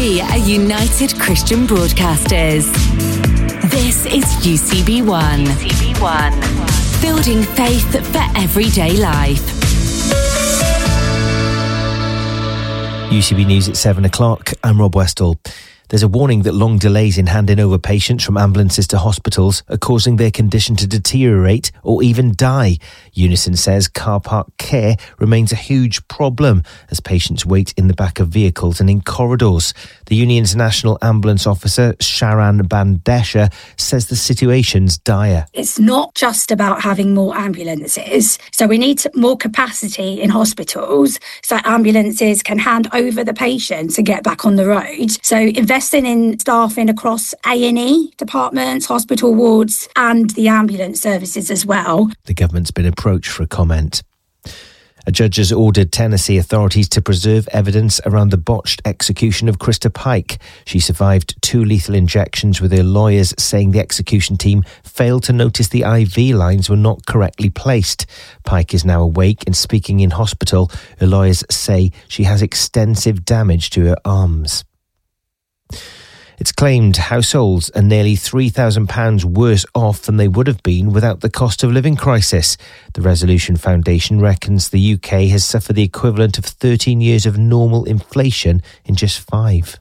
We are United Christian Broadcasters. This is UCB1. UCB1. Building faith for everyday life. UCB News at 7 o'clock. I'm Rob Westall. There's a warning that long delays in handing over patients from ambulances to hospitals are causing their condition to deteriorate or even die. Unison says car park care remains a huge problem as patients wait in the back of vehicles and in corridors. The union's national ambulance officer, Sharan Bandesha, says the situation's dire. It's not just about having more ambulances. So we need more capacity in hospitals so ambulances can hand over the patients and get back on the road. So investing in staffing across A&E departments, hospital wards and the ambulance services as well. The government's been approached for a comment. A judge has ordered Tennessee authorities to preserve evidence around the botched execution of Krista Pike. She survived 2 lethal injections, with her lawyers saying the execution team failed to notice the IV lines were not correctly placed. Pike is now awake and speaking in hospital. Her lawyers say she has extensive damage to her arms. It's claimed households are nearly £3,000 worse off than they would have been without the cost of living crisis. The Resolution Foundation reckons the UK has suffered the equivalent of 13 years of normal inflation in just 5.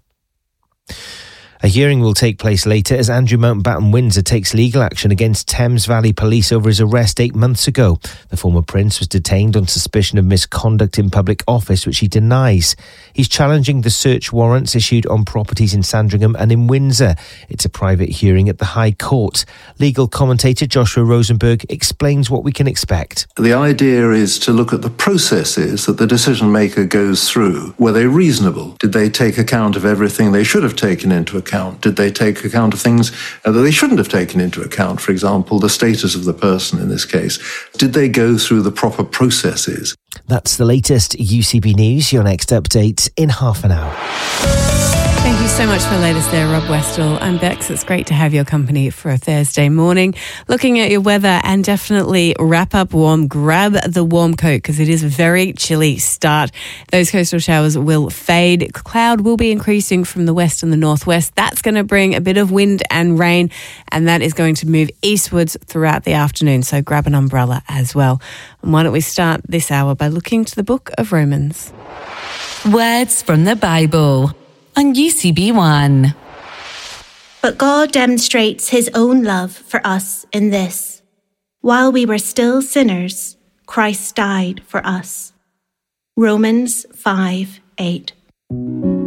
A hearing will take place later as Andrew Mountbatten Windsor takes legal action against Thames Valley Police over his arrest 8 months ago. The former Prince was detained on suspicion of misconduct in public office, which he denies. He's challenging the search warrants issued on properties in Sandringham and in Windsor. It's a private hearing at the High Court. Legal commentator Joshua Rosenberg explains what we can expect. The idea is to look at the processes that the decision maker goes through. Were they reasonable? Did they take account of everything they should have taken into account? Did they take account of things that they shouldn't have taken into account? For example, the status of the person in this case. Did they go through the proper processes? That's the latest UCB News. Your next update in half an hour. Thank you so much for the latest there, Rob Westall. I'm Bex. It's great to have your company for a Thursday morning. Looking at your weather, and definitely wrap up warm. Grab the warm coat because it is a very chilly start. Those coastal showers will fade. Cloud will be increasing from the west and the northwest. That's going to bring a bit of wind and rain, and that is going to move eastwards throughout the afternoon. So grab an umbrella as well. And why don't we start this hour by looking to the book of Romans. Words from the Bible on UCB1. But God demonstrates his own love for us in this: while we were still sinners, Christ died for us. Romans 5:8.